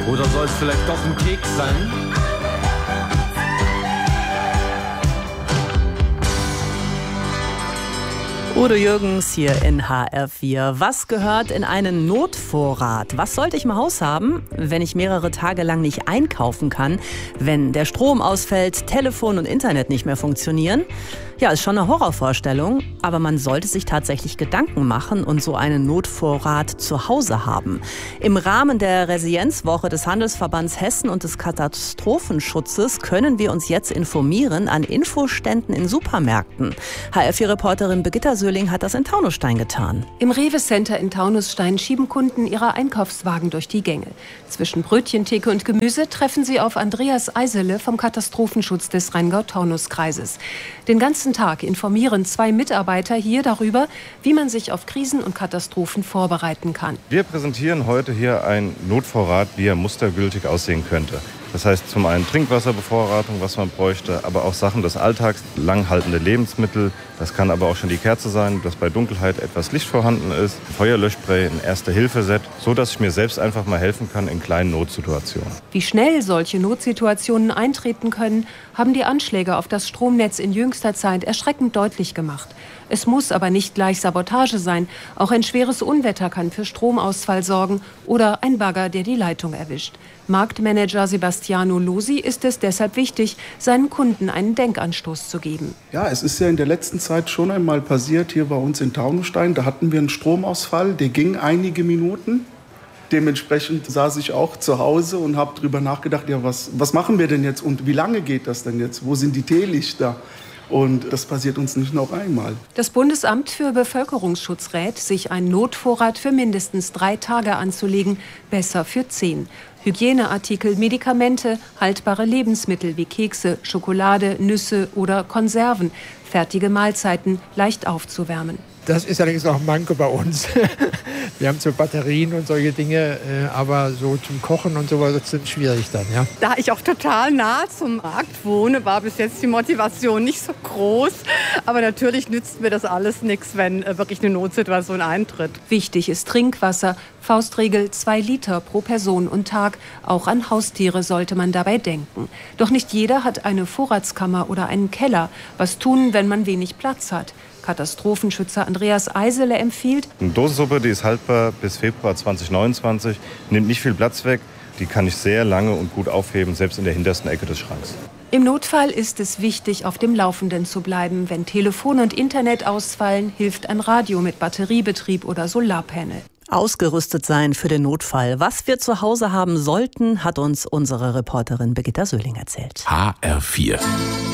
Oder soll es vielleicht doch ein Keks sein? Udo Jürgens hier in HR4. Was gehört in einen Notvorrat? Was sollte ich im Haus haben, wenn ich mehrere Tage lang nicht einkaufen kann, wenn der Strom ausfällt, Telefon und Internet nicht mehr funktionieren? Ja, ist schon eine Horrorvorstellung, aber man sollte sich tatsächlich Gedanken machen und so einen Notvorrat zu Hause haben. Im Rahmen der Resilienzwoche des Handelsverbands Hessen und des Katastrophenschutzes können wir uns jetzt informieren an Infoständen in Supermärkten. HR4-Reporterin Birgitta Söhling hat das in Taunusstein getan. Im Rewe-Center in Taunusstein schieben Kunden ihre Einkaufswagen durch die Gänge. Zwischen Brötchentheke und Gemüse treffen sie auf Andreas Eisele vom Katastrophenschutz des Rheingau-Taunus-Kreises. Den ganzen Tag informieren 2 Mitarbeiter hier darüber, wie man sich auf Krisen und Katastrophen vorbereiten kann. Wir präsentieren heute hier einen Notvorrat, wie er mustergültig aussehen könnte. Das heißt zum einen Trinkwasserbevorratung, was man bräuchte, aber auch Sachen des Alltags, langhaltende Lebensmittel. Das kann aber auch schon die Kerze sein, dass bei Dunkelheit etwas Licht vorhanden ist, Feuerlöschspray, ein Erste-Hilfe-Set, so dass ich mir selbst einfach mal helfen kann in kleinen Notsituationen. Wie schnell solche Notsituationen eintreten können, haben die Anschläge auf das Stromnetz in jüngster Zeit erschreckend deutlich gemacht. Es muss aber nicht gleich Sabotage sein. Auch ein schweres Unwetter kann für Stromausfall sorgen oder ein Bagger, der die Leitung erwischt. Marktmanager Sebastiano Losi ist es deshalb wichtig, seinen Kunden einen Denkanstoß zu geben. Ja, es ist ja in der letzten Zeit schon einmal passiert hier bei uns in Taunusstein. Da hatten wir einen Stromausfall, der ging einige Minuten. Dementsprechend saß ich auch zu Hause und habe darüber nachgedacht, ja, was machen wir denn jetzt und wie lange geht das denn jetzt? Wo sind die Teelichter? Und das passiert uns nicht noch einmal. Das Bundesamt für Bevölkerungsschutz rät, sich einen Notvorrat für mindestens 3 Tage anzulegen, besser für 10. Hygieneartikel, Medikamente, haltbare Lebensmittel wie Kekse, Schokolade, Nüsse oder Konserven, fertige Mahlzeiten leicht aufzuwärmen. Das ist allerdings noch ein Manko bei uns. Wir haben so Batterien und solche Dinge, aber so zum Kochen und sowas ist es schwierig dann, ja. Da ich auch total nah zum Markt wohne, war bis jetzt die Motivation nicht so groß. Aber natürlich nützt mir das alles nichts, wenn wirklich eine Notsituation eintritt. Wichtig ist Trinkwasser. Faustregel 2 Liter pro Person und Tag. Auch an Haustiere sollte man dabei denken. Doch nicht jeder hat eine Vorratskammer oder einen Keller. Was tun, wenn man wenig Platz hat? Katastrophenschützer Andreas Eisele empfiehlt: Eine Dosensuppe, die ist haltbar bis Februar 2029, nimmt nicht viel Platz weg. Die kann ich sehr lange und gut aufheben, selbst in der hintersten Ecke des Schranks. Im Notfall ist es wichtig, auf dem Laufenden zu bleiben. Wenn Telefon und Internet ausfallen, hilft ein Radio mit Batteriebetrieb oder Solarpanel. Ausgerüstet sein für den Notfall. Was wir zu Hause haben sollten, hat uns unsere Reporterin Birgitta Söhling erzählt. HR4